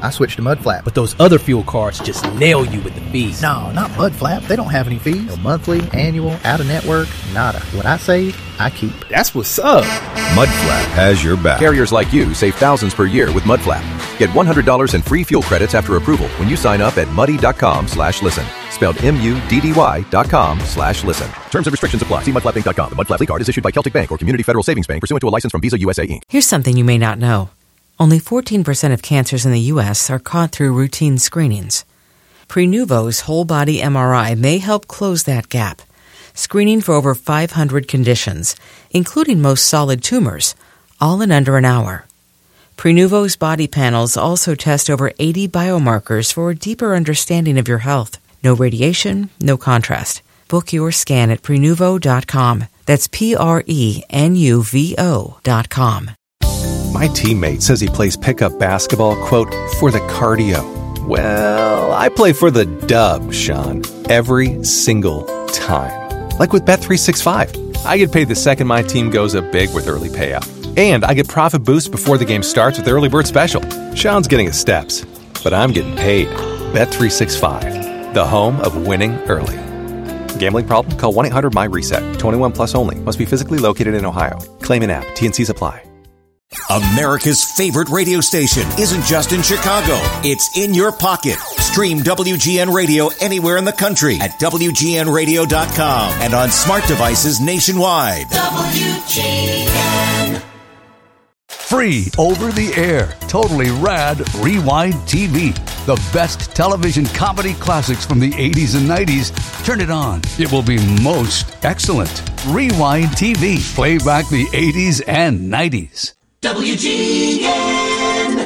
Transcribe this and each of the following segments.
I switched to Mudflap. But those other fuel cards just nail you with the fees. No, not Mudflap. They don't have any fees. No monthly, annual, out-of-network, nada. What I save, I keep. That's what's up. Mudflap has your back. Carriers like you save thousands per year with Mudflap. Get $100 in free fuel credits after approval when you sign up at muddy.com/listen. Spelled MUDDY.com/listen. Terms and restrictions apply. See mudflapinc.com. The Mudflap card is issued by Celtic Bank or Community Federal Savings Bank pursuant to a license from Visa USA Inc. Here's something you may not know. Only 14% of cancers in the U.S. are caught through routine screenings. Prenuvo's whole-body MRI may help close that gap, screening for over 500 conditions, including most solid tumors, all in under an hour. Prenuvo's body panels also test over 80 biomarkers for a deeper understanding of your health. No radiation, no contrast. Book your scan at Prenuvo.com. That's Prenuvo.com. My teammate says he plays pickup basketball, quote, for the cardio. Well, I play for the dub, Sean, every single time. Like with Bet365. I get paid the second my team goes up big with early payout. And I get profit boosts before the game starts with Early Bird Special. Sean's getting his steps, but I'm getting paid. Bet365, the home of winning early. Gambling problem? Call 1-800-MY-RESET. 21 plus only. Must be physically located in Ohio. Claim an app. T&Cs apply. America's favorite radio station isn't just in Chicago. It's in your pocket. Stream WGN Radio anywhere in the country at WGNradio.com and on smart devices nationwide. WGN. Free over the air, totally rad Rewind TV. The best television comedy classics from the 80s and 90s. Turn it on. It will be most excellent. Rewind TV. Play back the 80s and 90s. WGN.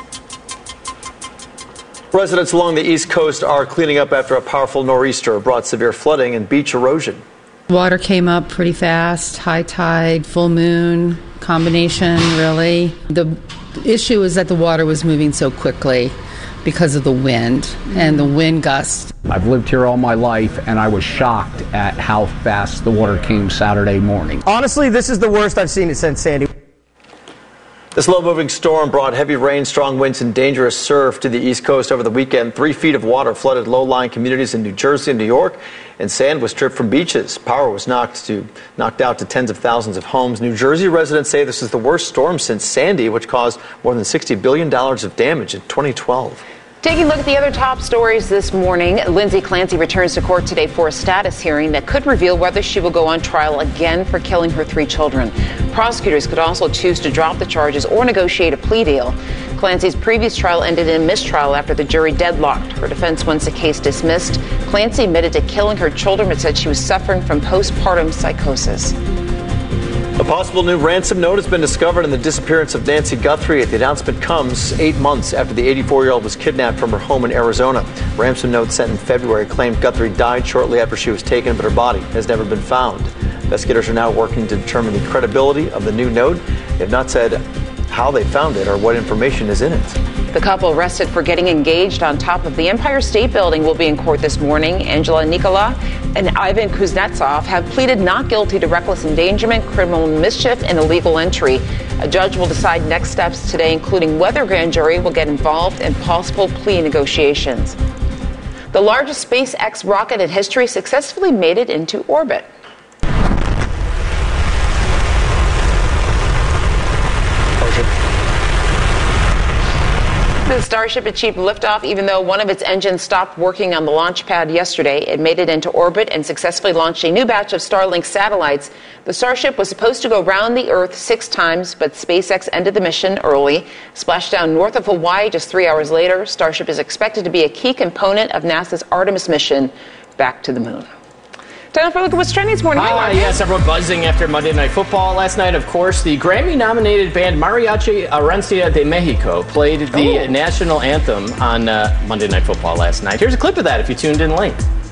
Residents along the East Coast are cleaning up after a powerful nor'easter brought severe flooding and beach erosion. Water came up pretty fast, high tide, full moon combination, really. The issue is that the water was moving so quickly because of the wind and the wind gusts. I've lived here all my life, and I was shocked at how fast the water came Saturday morning. Honestly, this is the worst I've seen it since Sandy. This low-moving storm brought heavy rain, strong winds, and dangerous surf to the East Coast over the weekend. 3 feet of water flooded low-lying communities in New Jersey and New York, and sand was stripped from beaches. Power was knocked out to tens of thousands of homes. New Jersey residents say this is the worst storm since Sandy, which caused more than $60 billion of damage in 2012. Taking a look at the other top stories this morning, Lindsay Clancy returns to court today for a status hearing that could reveal whether she will go on trial again for killing her 3 children. Prosecutors could also choose to drop the charges or negotiate a plea deal. Clancy's previous trial ended in a mistrial after the jury deadlocked. Her defense wants the case dismissed. Clancy admitted to killing her children but said she was suffering from postpartum psychosis. A possible new ransom note has been discovered in the disappearance of Nancy Guthrie. The announcement comes 8 months after the 84-year-old was kidnapped from her home in Arizona. Ransom note sent in February claimed Guthrie died shortly after she was taken, but her body has never been found. Investigators are now working to determine the credibility of the new note. They have not said how they found it or what information is in it. The couple arrested for getting engaged on top of the Empire State Building will be in court this morning. Angela Nikola and Ivan Kuznetsov have pleaded not guilty to reckless endangerment, criminal mischief, and illegal entry. A judge will decide next steps today, including whether grand jury will get involved in possible plea negotiations. The largest SpaceX rocket in history successfully made it into orbit. The Starship achieved liftoff even though one of its engines stopped working on the launch pad yesterday. It made it into orbit and successfully launched a new batch of Starlink satellites. The Starship was supposed to go round the Earth 6 times, but SpaceX ended the mission early. Splashed down north of Hawaii just 3 hours later. Starship is expected to be a key component of NASA's Artemis mission back to the moon. Time for a look at what's trending this morning. Yes, everyone buzzing after Monday Night Football last night. Of course, the Grammy-nominated band Mariachi Herencia de Mexico played the national anthem on Monday Night Football last night. Here's a clip of that if you tuned in late.